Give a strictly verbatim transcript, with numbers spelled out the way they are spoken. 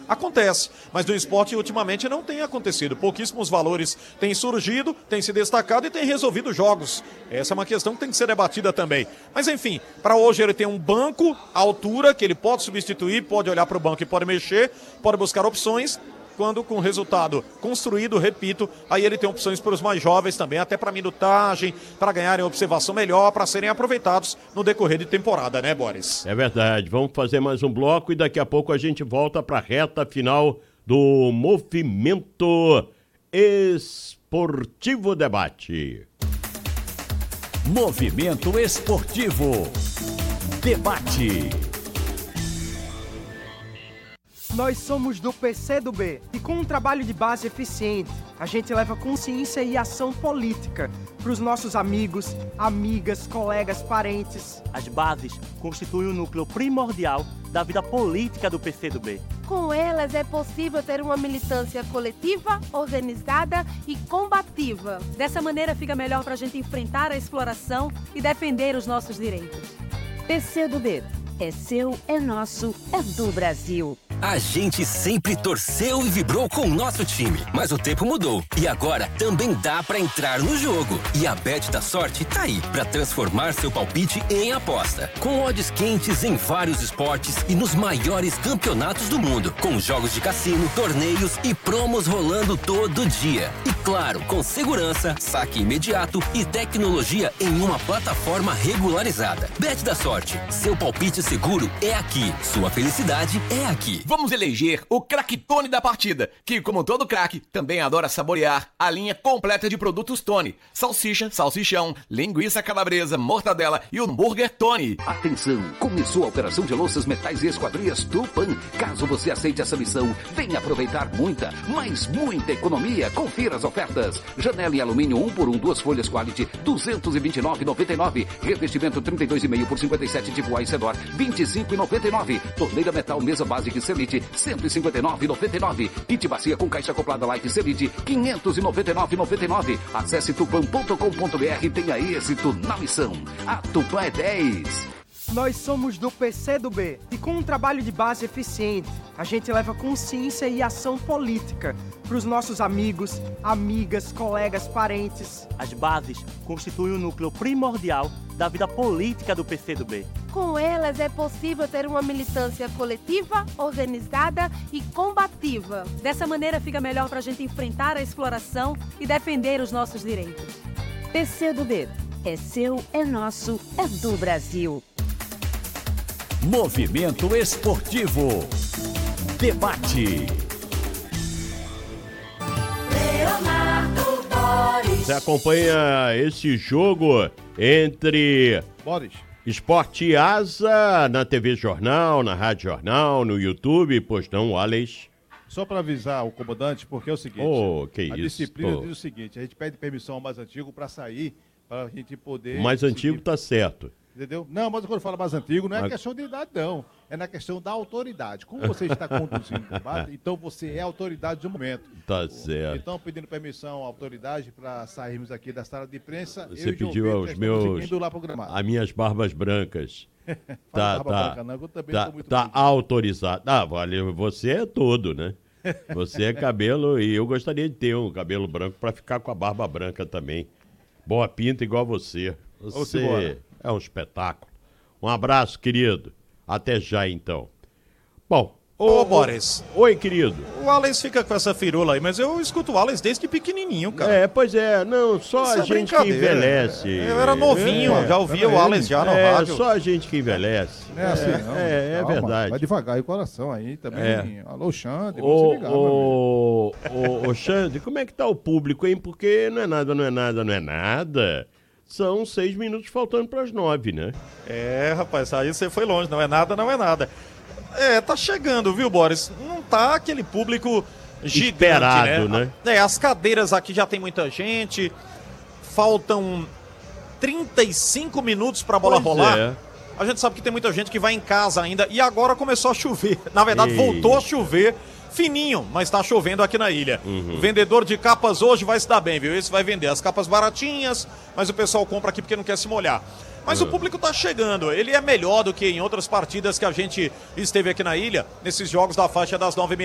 Acontece, mas no esporte ultimamente não tem acontecido. Pouquíssimos valores têm surgido, têm se destacado e têm resolvido jogos. Essa é uma questão que tem que ser debatida também. Mas enfim, para hoje ele tem um banco à altura que ele pode substituir, pode olhar para o banco e pode mexer, pode buscar opções. Quando com o resultado construído, repito, aí ele tem opções para os mais jovens também, até para minutagem, para ganharem observação melhor, para serem aproveitados no decorrer de temporada, né, Boris? É verdade. Vamos fazer mais um bloco e daqui a pouco a gente volta para a reta final do Movimento Esportivo Debate. Movimento Esportivo Debate. Nós somos do P C do B e com um trabalho de base eficiente, a gente leva consciência e ação política para os nossos amigos, amigas, colegas, parentes. As bases constituem o núcleo primordial da vida política do P C do B. Com elas é possível ter uma militância coletiva, organizada e combativa. Dessa maneira fica melhor para a gente enfrentar a exploração e defender os nossos direitos. P C do B. É seu, é nosso, é do Brasil. A gente sempre torceu e vibrou com o nosso time, mas o tempo mudou e agora também dá pra entrar no jogo. E a Bet da Sorte tá aí pra transformar seu palpite em aposta. Com odds quentes em vários esportes e nos maiores campeonatos do mundo, com jogos de cassino, torneios e promos rolando todo dia. E claro, com segurança, saque imediato e tecnologia em uma plataforma regularizada. Bet da Sorte, seu palpite seguro é aqui, sua felicidade é aqui. Vamos eleger o craque Tony da partida, que como todo craque, também adora saborear a linha completa de produtos Tony. Salsicha, salsichão, linguiça calabresa, mortadela e hambúrguer Tony. Atenção, começou a operação de louças, metais e esquadrias Tupã. Caso você aceite essa missão, venha aproveitar muita, mas muita economia. Confira as ofertas. Janela em alumínio um por um, duas folhas quality, duzentos e vinte e nove reais e noventa e nove centavos. Revestimento trinta e dois e meio por cinquenta e sete tipo A e Cedor, vinte e cinco reais e noventa e nove centavos. Torneira metal mesa básica e Selite, cento e cinquenta e nove reais e noventa e nove centavos. Kit bacia com caixa acoplada Light Selite, quinhentos e noventa e nove reais e noventa e nove centavos. Acesse tupã ponto com ponto br e tenha êxito na missão. A Tupã é dez. Nós somos do P C do B e com um trabalho de base eficiente, a gente leva consciência e ação política para os nossos amigos, amigas, colegas, parentes. As bases constituem o núcleo primordial da vida política do P C do B. Com elas é possível ter uma militância coletiva, organizada e combativa. Dessa maneira fica melhor para a gente enfrentar a exploração e defender os nossos direitos. P C do B. É seu, é nosso, é do Brasil. Movimento Esportivo Debate. Você acompanha esse jogo entre Boris. Esporte e Asa na T V Jornal, na Rádio Jornal, no YouTube, pois não, Alex? Só para avisar o comandante, porque é o seguinte, oh, que a isso, disciplina oh. diz o seguinte, a gente pede permissão ao mais antigo para sair, para a gente poder... O mais seguir. antigo tá certo. Entendeu? Não, mas quando eu falo mais antigo, não é mas... questão de idade, não. É na questão da autoridade. Como você está conduzindo o debate, então você é a autoridade do momento. Tá certo. Então, pedindo permissão à autoridade para sairmos aqui da sala de imprensa. Você eu pediu aos meus... as minhas barbas brancas. tá, barba tá, branca, não, eu também tá, tô muito tá autorizado. Ah, vale, você é todo, né? Você é cabelo e eu gostaria de ter um cabelo branco para ficar com a barba branca também. Boa pinta igual você. Você é um espetáculo. Um abraço, querido. Até já, então. Bom, ô, ô Boris. Oi, querido. O Alex fica com essa firula aí, mas eu escuto o Alex desde pequenininho, cara. É, pois é. Não, só Isso a é gente que envelhece. Eu era novinho, é, já ouvia o Alex já no é, rádio. É, só a gente que envelhece. Não é assim, não. É, é Calma, verdade. Vai devagar aí o coração aí também. É. Alô, Xande, ô, ligar, ô, ô, ô, Xande, como é que tá o público, hein? Porque não é nada, não é nada, não é nada. São seis minutos faltando para as nove, né? É, rapaz, aí você foi longe. Não é nada, não é nada. É, tá chegando, viu, Boris? Não tá aquele público gigante, esperado, né? né? É, as cadeiras aqui já tem muita gente. Faltam trinta e cinco minutos pra bola Pois rolar. é. A gente sabe que tem muita gente que vai em casa ainda. E agora começou a chover. Na verdade, Ei. voltou a chover. Fininho, mas tá chovendo aqui na ilha. Uhum. O vendedor de capas hoje vai se dar bem, viu? Esse vai vender as capas baratinhas, mas o pessoal compra aqui porque não quer se molhar. Mas uhum. o público tá chegando. Ele é melhor do que em outras partidas que a gente esteve aqui na ilha, nesses jogos da faixa das nove e meia.